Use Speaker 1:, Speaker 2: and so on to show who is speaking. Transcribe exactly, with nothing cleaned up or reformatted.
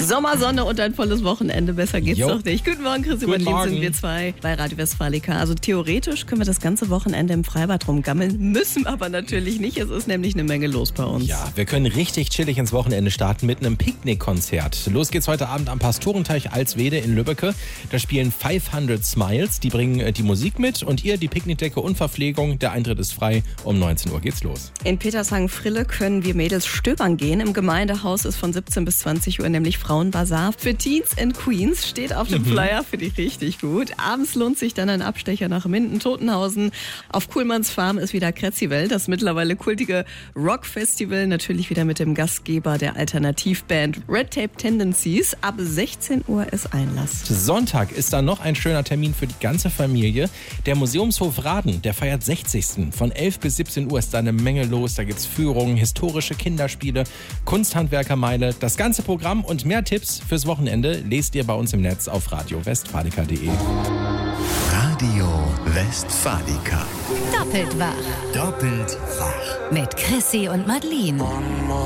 Speaker 1: Sommersonne und ein volles Wochenende. Besser geht's
Speaker 2: Jo.
Speaker 1: doch nicht. Guten Morgen, Chris und Martin, sind wir zwei bei Radio Westfalica. Also theoretisch können wir das ganze Wochenende im Freibad rumgammeln, müssen aber natürlich nicht. Es ist nämlich eine Menge los bei uns.
Speaker 2: Ja, wir können richtig chillig ins Wochenende starten mit einem Picknickkonzert. Los geht's heute Abend am Pastorenteich Alswede in Lübbecke. Da spielen fünfhundert Smiles. Die bringen äh, die Musik mit und ihr die Picknickdecke und Verpflegung. Der Eintritt ist frei. Um neunzehn Uhr geht's los.
Speaker 1: In Petershagen-Frille können wir Mädels stöbern gehen. Im Gemeindehaus ist von siebzehn bis zwanzig Uhr nämlich Frauenbazar für Teens and Queens. Steht auf dem Flyer, finde ich richtig gut. Abends lohnt sich dann ein Abstecher nach Minden-Totenhausen. Auf Kuhlmanns Farm ist wieder Kretziwell, das mittlerweile kultige Rockfestival. Natürlich wieder mit dem Gastgeber der Alternativband Red Tape Tendencies. Ab sechzehn Uhr ist Einlass.
Speaker 2: Sonntag ist dann noch ein schöner Termin für die ganze Familie. Der Museumshof Raden, der feiert sechzigsten Von elf bis siebzehn Uhr ist da eine Menge los. Da gibt's Führungen, historische Kinderspiele, Kunsthandwerkermeile. Das ganze Programm und mehr Tipps fürs Wochenende lest ihr bei uns im Netz auf radio westfalica punkt de.
Speaker 3: Radio Westfalica.
Speaker 4: Doppelt wach.
Speaker 3: Doppelt wach.
Speaker 4: Mit Chrissy und Madeleine.